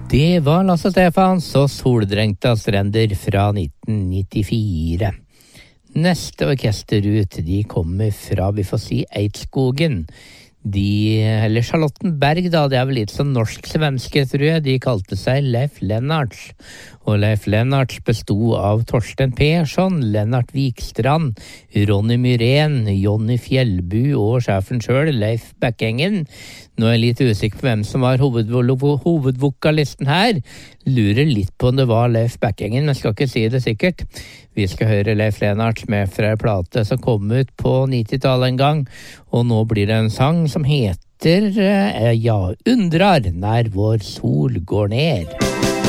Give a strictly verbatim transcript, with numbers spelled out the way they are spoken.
Det var Lasse Stefans og Soldrengta strender fra nitten nittifire. Neste orkester ut, de kommer fra, vi får si, Eidskogen. De, eller Charlottenberg da, det er vel litt sånn norsk-svenske, tror jeg. De kalte seg Leif Lennarts. Og Leif Lennarts bestod av Torsten Persson, Lennart Vikstrand, Ronny Myrén, Jonny Fjellbu og sjefen selv, Leif Bekkengen. Nå er jeg litt usikker på hvem som var hovedvo- hovedvokalisten her. Lurer litt på om det var Leif Bekkengen, men skal ikke si det sikkert. Vi skal høre Leif Lennarts med fra en plate som kom ut på nittitallet en gang, og nå blir det en sang som heter, ja, Undrar når vår sol går ned.